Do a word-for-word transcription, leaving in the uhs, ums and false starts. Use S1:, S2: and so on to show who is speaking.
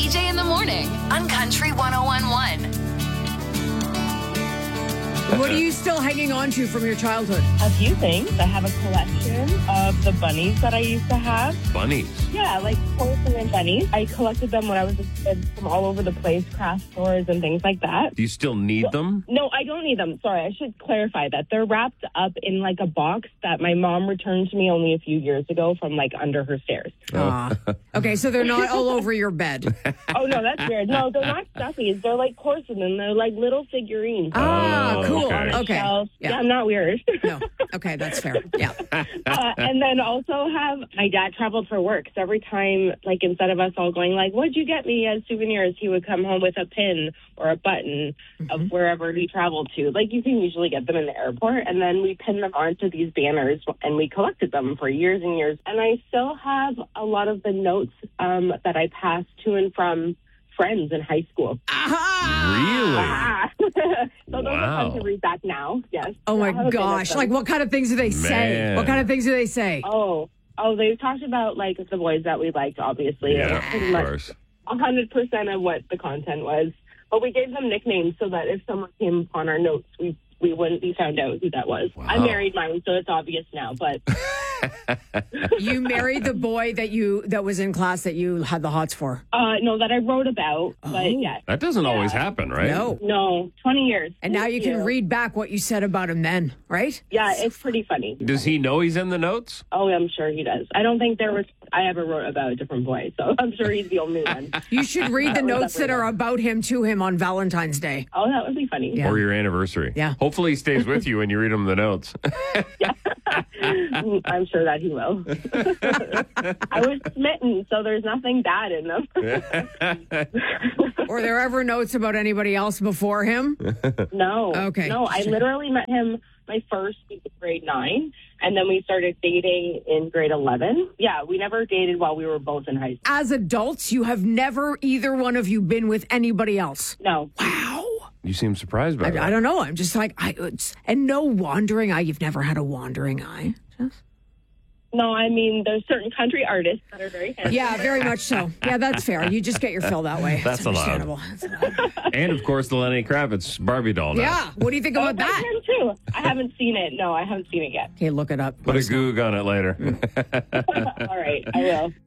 S1: B J in the morning on Country one oh one point one.
S2: What are you still hanging on to from your childhood?
S3: A few things. I have a collection of the bunnies that I used to have.
S4: Bunnies?
S3: Yeah, like porcelain bunnies. I collected them when I was a kid from all over the place, craft stores and things like that.
S4: Do you still need them?
S3: No, I don't need them. Sorry, I should clarify that. They're wrapped up in like a box that my mom returned to me only a few years ago from like under her stairs.
S2: Ah. Okay, so they're not all over your bed.
S3: Oh, no, that's weird. No, they're not stuffies. They're like porcelain. They're like little figurines.
S2: Ah,
S4: Oh,
S2: cool.
S4: okay.
S2: Okay.
S3: Shelf.
S2: Yeah.
S3: Yeah, I'm not weird.
S2: No. Okay, that's fair. Yeah.
S3: uh, and then also have my dad traveled for work. So every time, like instead of us all going like, "What'd you get me as souvenirs?" he would come home with a pin or a button mm-hmm. of wherever he traveled to. Like you can usually get them in the airport, and then we pinned them onto these banners, and we collected them for years and years. And I still have a lot of the notes um, that I passed to and from friends in high school.
S4: Really?
S3: Ah. So those
S4: Wow.
S3: are fun to read back now. Yes.
S2: Oh
S3: I
S2: my
S3: have a bit of
S2: gosh.
S3: them.
S2: Like what kind of things do they say?
S4: Man.
S2: What kind of things do they say?
S3: Oh, oh, they talked about like the boys that we liked. Obviously, It was
S4: Yeah,
S3: pretty
S4: of
S3: much
S4: course.
S3: a hundred percent of what the content was. But we gave them nicknames so that if someone came on our notes, we we wouldn't be found out who that was.
S4: Wow.
S3: I married mine, so it's obvious now. But
S2: You married the boy that you that was in class that you had the hots for.
S3: uh, no, that I wrote about.
S2: Oh.
S3: But yes,
S4: That doesn't always happen, right?
S2: No.
S3: no, twenty years.
S2: And now you can read back what you said about him then, right?
S3: Yeah, it's pretty funny.
S4: Does he know he's in the notes?
S3: Oh, I'm sure he does. I don't think there was. I ever wrote about a different boy, so I'm sure he's the only one.
S2: You should read the
S3: That was
S2: notes that are about him to him on Valentine's Day.
S3: Oh, that would be funny.
S2: Yeah.
S4: Or your anniversary?
S2: Yeah.
S4: Hopefully he stays with you when you read him the notes.
S3: I'm sure that he will. I was smitten, so there's nothing bad in them.
S2: Were there ever notes about anybody else before him?
S3: No.
S2: Okay.
S3: No, I literally met him my first week of grade nine, and then we started dating in grade eleven. Yeah, we never dated while we were both in high school.
S2: As adults, you have never, either one of you, been with anybody else.
S3: No.
S2: Wow.
S4: You seem surprised by that.
S2: I, I don't know. I'm just like, I, it's, and no wandering eye. You've never had a wandering eye. Jess?
S3: No, I mean, there's certain country artists that are very handsome.
S2: Yeah, very much so. Yeah, that's fair. You just get your fill that way.
S4: That's
S2: It's
S4: allowed.
S2: understandable. That's allowed.
S4: And, of course, the Lenny Kravitz Barbie doll now.
S2: Yeah. What do you think
S3: Oh,
S2: about
S3: that's
S2: that?
S3: him, too. I haven't seen it. No, I haven't seen it yet.
S2: Okay, look it up.
S4: Put a goog on it later.
S3: All right, I will.